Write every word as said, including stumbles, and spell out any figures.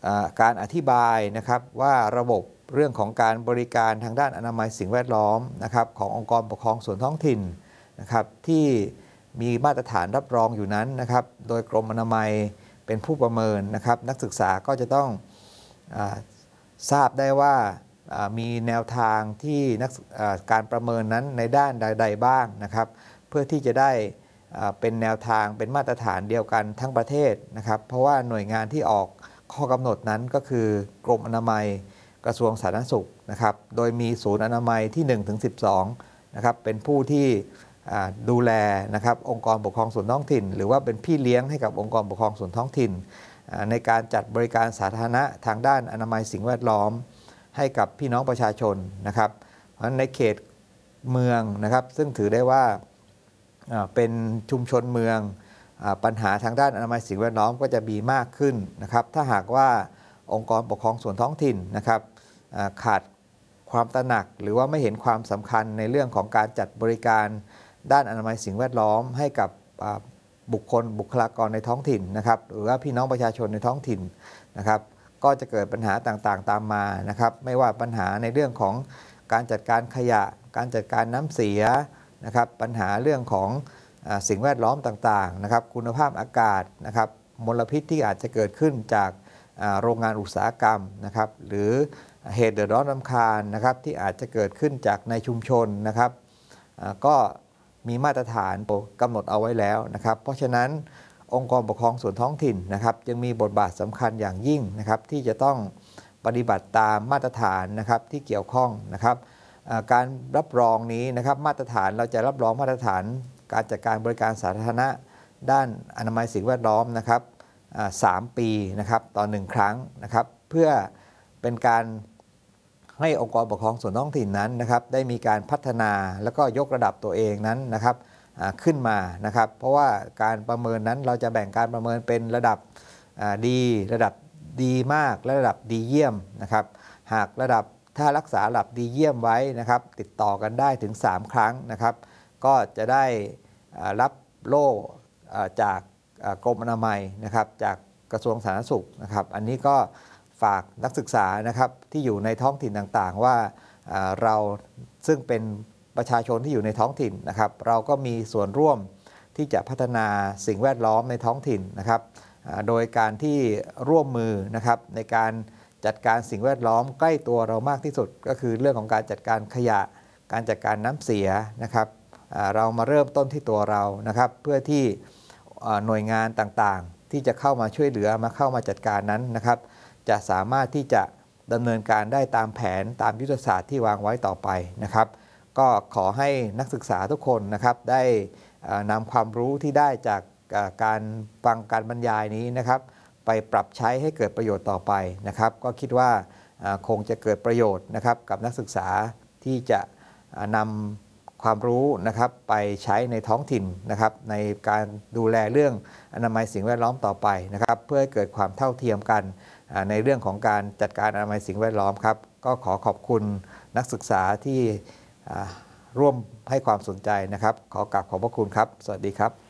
การอธิบายนะครับว่าระบบเรื่องของการบริการทางด้านอนามัยสิ่งแวดล้อมนะครับขององค์กรปกครองส่วนท้องถิ่นนะครับที่มีมาตรฐานรับรองอยู่นั้นนะครับโดยกรมอนามัยเป็นผู้ประเมินนะครับนักศึกษาก็จะต้องทราบได้ว่ามีแนวทางที่นักการประเมินนั้นในด้านใดๆบ้างนะครับเพื่อที่จะได้เป็นแนวทางเป็นมาตรฐานเดียวกันทั้งประเทศนะครับเพราะว่าหน่วยงานที่ออกข้อกำหนดนั้นก็คือกรมอนามัยกระทรวงสาธารณสุขนะครับโดยมีศูนย์อนามัยที่ หนึ่งถึงสิบสอง นะครับเป็นผู้ที่ดูแลนะครับองค์กรปกครองส่วนท้องถิ่นหรือว่าเป็นพี่เลี้ยงให้กับองค์กรปกครองส่วนท้องถิ่นในการจัดบริการสาธารณะทางด้านอนามัยสิ่งแวดล้อมให้กับพี่น้องประชาชนนะครับเพราะฉะนั้นในเขตเมืองนะครับซึ่งถือได้ว่าเป็นชุมชนเมืองปัญหาทางด้านอนามัยสิ่งแวดล้อมก็จะมีมากขึ้นนะครับถ้าหากว่าองค์กรปกครองส่วนท้องถิ่นนะครับขาดความตระหนักหรือว่าไม่เห็นความสำคัญในเรื่องของการจัดบริการด้านอนามัยสิ่งแวดล้อมให้กับบุคคลบุคลากรในท้องถิ่นนะครับหรือว่าพี่น้องประชาชนในท้องถิ่นนะครับก็จะเกิดปัญหาต่างๆตามมานะครับไม่ว่าปัญหาในเรื่องของการจัดการขยะการจัดการน้ำเสียนะครับปัญหาเรื่องของสิ่งแวดล้อมต่างๆนะครับคุณภาพอากาศนะครับมลพิษที่อาจจะเกิดขึ้นจากโรงงานอุตสาหกรรมนะครับหรือเหตุเดือดร้อนรำคาญนะครับที่อาจจะเกิดขึ้นจากในชุมชนนะครับก็มีมาตรฐานกำหนดเอาไว้แล้วนะครับเพราะฉะนั้นองค์กรปกครองส่วนท้องถิ่นนะครับจึงมีบทบาทสำคัญอย่างยิ่งนะครับที่จะต้องปฏิบัติตามมาตรฐานนะครับที่เกี่ยวข้องนะครับการรับรองนี้นะครับมาตรฐานเราจะรับรองมาตรฐานการจัดการบริการสาธารณะด้านอนามัยสิ่งแวดล้อมนะครับสามปีนะครับต่อหนึ่งครั้งนะครับเพื่อเป็นการให้องค์กรปกครองส่วนท้องถิ่นนั้นนะครับได้มีการพัฒนาแล้วก็ยกระดับตัวเองนั้นนะครับขึ้นมานะครับเพราะว่าการประเมินนั้นเราจะแบ่งการประเมินเป็นระดับดีระดับดีมากและระดับดีเยี่ยมนะครับหากระดับถ้ารักษาระดับดีเยี่ยมไว้นะครับติดต่อกันได้ถึงสามครั้งนะครับก็จะได้รับโล่จากกรมอนามัยนะครับจากกระทรวงสาธารณสุขนะครับอันนี้ก็ฝากนักศึกษานะครับที่อยู่ในท้องถิ่นต่างๆว่าเราซึ่งเป็นประชาชนที่อยู่ในท้องถิ่นนะครับเราก็มีส่วนร่วมที่จะพัฒนาสิ่งแวดล้อมในท้องถิ่นนะครับโดยการที่ร่วมมือนะครับในการจัดการสิ่งแวดล้อมใกล้ตัวเรามากที่สุดก็คือเรื่องของการจัดการขยะการจัดการน้ำเสียนะครับเรามาเริ่มต้นที่ตัวเรานะครับเพื่อที่หน่วยงานต่างๆที่จะเข้ามาช่วยเหลือมาเข้ามาจัดการนั้นนะครับจะสามารถที่จะดำเนินการได้ตามแผนตามยุทธศาสตร์ที่วางไว้ต่อไปนะครับก็ขอให้นักศึกษาทุกคนนะครับได้นำความรู้ที่ได้จากการฟังการบรรยายนี้นะครับไปปรับใช้ให้เกิดประโยชน์ต่อไปนะครับก็คิดว่าคงจะเกิดประโยชน์นะครับกับนักศึกษาที่จะนำความรู้นะครับไปใช้ในท้องถิ่นนะครับในการดูแลเรื่องอนามัยสิ่งแวดล้อมต่อไปนะครับเพื่อให้เกิดความเท่าเทียมกันในเรื่องของการจัดการอนามัยสิ่งแวดล้อมครับก็ขอขอบคุณนักศึกษาที่ร่วมให้ความสนใจนะครับขอกราบขอบพระคุณครับสวัสดีครับ